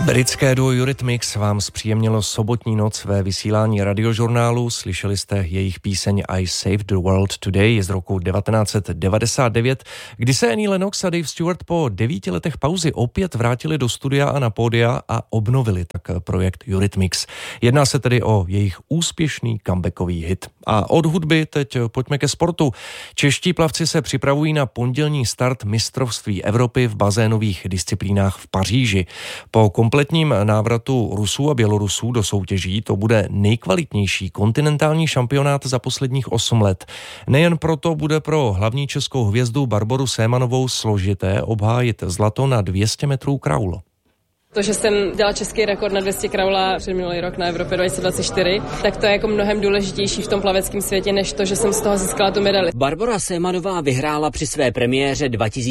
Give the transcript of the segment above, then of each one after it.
Britské duo Eurythmics vám zpříjemnilo sobotní noc ve vysílání radiožurnálu. Slyšeli jste jejich píseň I Saved the World Today z roku 1999, kdy se Annie Lennox a Dave Stewart po 9 letech pauzy opět vrátili do studia a na pódia a obnovili tak projekt Eurythmics. Jedná se tedy o jejich úspěšný comebackový hit. A od hudby teď pojďme ke sportu. Čeští plavci se připravují na pondělní start mistrovství Evropy v bazénových disciplínách v Paříži. Po kompletním návratu Rusů a Bělorusů do soutěží to bude nejkvalitnější kontinentální šampionát za posledních 8 let. Nejen proto bude pro hlavní českou hvězdu Barboru Sémanovou složité obhájit zlato na 200 metrů kraulu. To, že jsem dělala český rekord na 200 kraula předminulý rok na Evropě 2024, tak to je jako mnohem důležitější v tom plaveckém světě, než to, že jsem z toho získala tu medaili. Barbora Sémanová vyhrála při své premiéře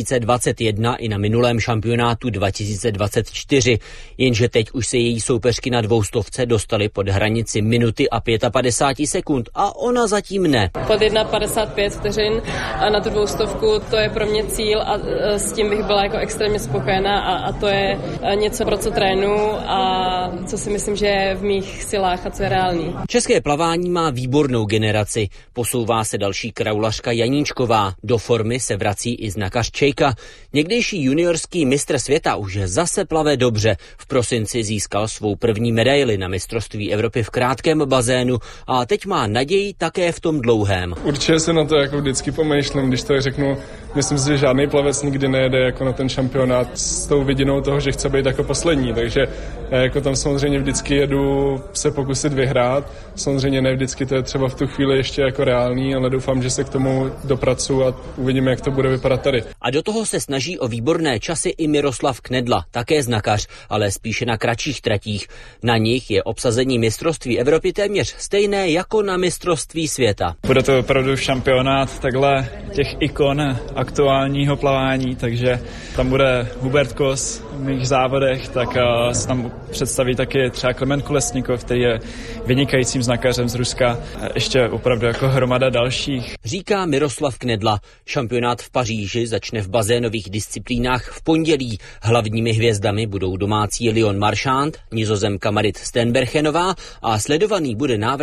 2021 i na minulém šampionátu 2024, jenže teď už se její soupeřky na 200 dostaly pod hranici minuty a 55 sekund a ona zatím ne. Pod 1,55 vteřin a na tu 200 to je pro mě cíl a s tím bych byla jako extrémně spokojená a to je něco, pro co trénu a co si myslím, že je v mých silách a co je reálný. České plavání má výbornou generaci. Posouvá se další kraulařka Janíčková. Do formy se vrací i znakař Čejka. Někdejší juniorský mistr světa už zase plave dobře. V prosinci získal svou první medaili na mistrovství Evropy v krátkém bazénu a teď má naději také v tom dlouhém. Určitě se na to jako vždycky pomýšlím, když to řeknu. Myslím si, že žádný plavec nikdy nejede jako na ten šampionát s tou vidinou toho, že chce být jako poslední, takže jako tam samozřejmě vždycky jedu se pokusit vyhrát. Samozřejmě ne vždycky to je třeba v tu chvíli ještě jako reálný, ale doufám, že se k tomu dopracuju a uvidíme, jak to bude vypadat tady. A do toho se snaží o výborné časy i Miroslav Knedla, také znakař, ale spíše na kratších tratích. Na nich je obsazení mistrovství Evropy téměř stejné jako na mistrovství světa. Bude to opravdu šampionát takhle těch ikon aktuálního plavání, takže tam bude Hubert Kos v mých závodech, tak se tam představí taky třeba Klement Kolesnikov, který je vynikajícím znakařem z Ruska. Ještě opravdu jako hromada dalších. Říká Miroslav Knedla. Šampionát v Paříži začne v bazénových disciplínách v pondělí. Hlavními hvězdami budou domácí Lyon Marchand, Nizozemka Marit Steenbergenová a sledovaný bude návrat